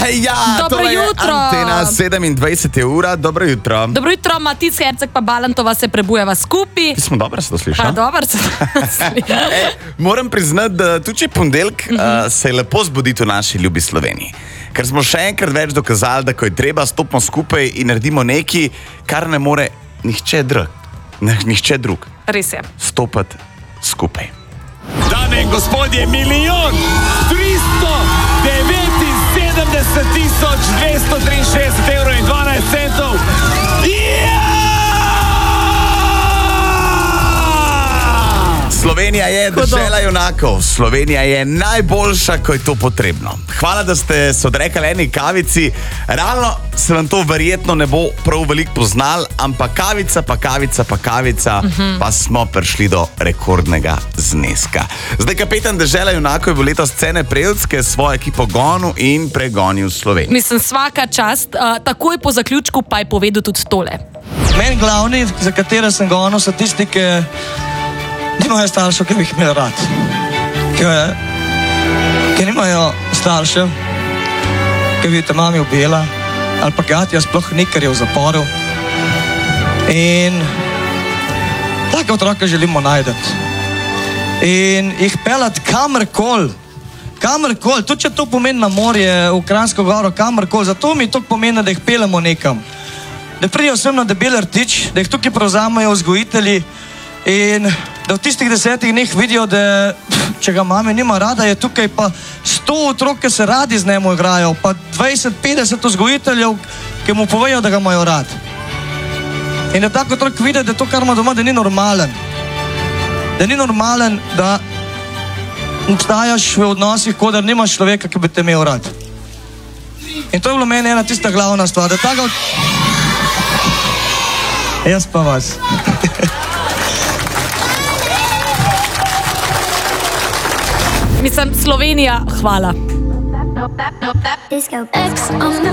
Ja, Dobro jutro. Antena 27 ura, dobro jutro. Dobro jutro, Matic Herceg pa Balantova se prebujeva skupaj. Smo dobro se to slišali. Pa dobro se to sliši. Moram priznati, da tudi če je ponedeljek, se je lepo zbuditi v naši ljubi Sloveniji. Ker smo še enkrat več dokazali, da ko je treba, stopimo skupaj in naredimo nekaj, kar ne more nihče drug. Res je. Stopiti skupaj. Dame in gospodje, 1.379.263 evrov in 12 centov. Slovenija je dežela junakov, Slovenija je najboljša, ko je to potrebno. Hvala, da ste se odrekali eni kavici. Realno se vam to verjetno ne bo prav veliko poznal, ampak kavica, pa smo prišli do rekordnega zneska. Zdaj kapetan dežela junakov je bil letos Cene Prevc, svojo ekipo gonil in pregonil Slovenijo. Mislim, svaka čast, takoj po zaključku pa je povedal tudi tole. Meni glavni, za katere sem gonil, so tisti, ki nimajo staršev, ki bi jih imeli rad. Ki nimajo staršev, ki bi te mami ubila, ali pa gatja sploh ni, ker je v zaporu. In take otroke želimo najdeti. In jih pelati kamorkoli, tudi če to pomeni na morje, v Kranjsko goro, kamorkoli, zato mi to pomeni, da jih pelemo nekam. Da pridejo sem na Debel Rtič, da jih tukaj prevzamejo vzgojitelji in da v tistih 10 dneh vidijo, da če ga mame nima rada, je tukaj pa 100 otrok, ki se radi z njemu igrajo, pa 20-50 vzgojiteljev, ki mu povejo, da ga imajo rad. In da tako otrok vidi, da to, kar ima doma, da ni normalen. Da ni normalen, da obstajaš v odnosih, kot da nimaš človeka, ki bi te imel rad. In to je bilo meni ena tista glavna stvar, da tako... Jaz pa vas. Mislim, Slovenija, hvala.